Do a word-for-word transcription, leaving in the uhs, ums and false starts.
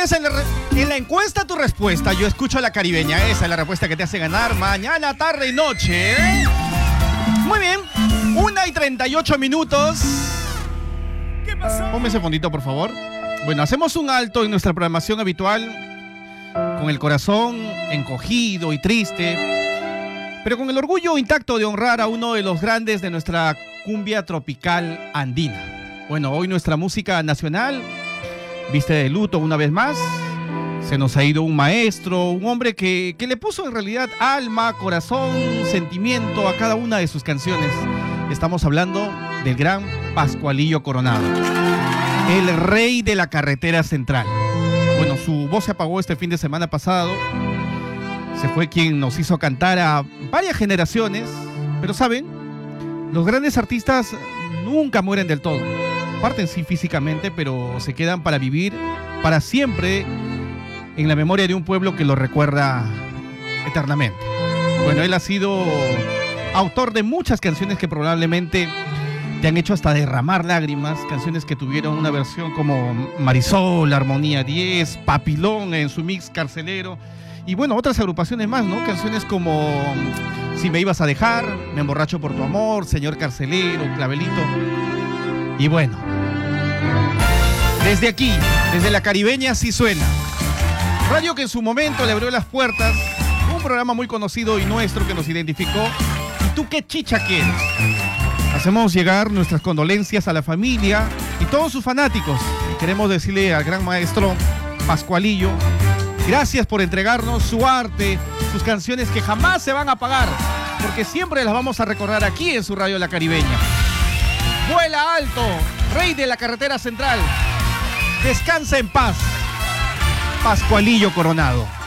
tienes en la, en la encuesta tu respuesta. Yo escucho a la caribeña. Esa es la respuesta que te hace ganar mañana, tarde y noche, ¿eh? Muy bien. Una y treinta y ocho minutos. ¿Qué pasó? Ponme ese fondito, por favor. Bueno, hacemos un alto en nuestra programación habitual, con el corazón encogido y triste, pero con el orgullo intacto de honrar a uno de los grandes de nuestra cumbia tropical andina. Bueno, hoy nuestra música nacional viste de luto una vez más. Se nos ha ido un maestro, un hombre que, que le puso en realidad alma, corazón, sentimiento a cada una de sus canciones. Estamos hablando del gran Pascualillo Coronado, el rey de la carretera central. Bueno, su voz se apagó este fin de semana pasado. Se fue quien nos hizo cantar a varias generaciones. Pero ¿saben? Los grandes artistas nunca mueren del todo. Parten sí físicamente, pero se quedan para vivir para siempre en la memoria de un pueblo que lo recuerda eternamente. Bueno, él ha sido autor de muchas canciones que probablemente te han hecho hasta derramar lágrimas, canciones que tuvieron una versión como Marisol, Armonía diez, Papilón en su mix carcelero, y bueno, otras agrupaciones más, ¿no? Canciones como Si me ibas a dejar, Me emborracho por tu amor, Señor Carcelero, Clavelito. Y bueno, desde aquí, desde la caribeña sí suena. Radio que en su momento le abrió las puertas, un programa muy conocido y nuestro que nos identificó. ¿Y tú qué chicha quieres? Hacemos llegar nuestras condolencias a la familia y todos sus fanáticos. Y queremos decirle al gran maestro Pascualillo, gracias por entregarnos su arte, sus canciones que jamás se van a apagar, porque siempre las vamos a recordar aquí en su radio La Caribeña. Vuela alto, rey de la carretera central. Descansa en paz, Pascualillo Coronado.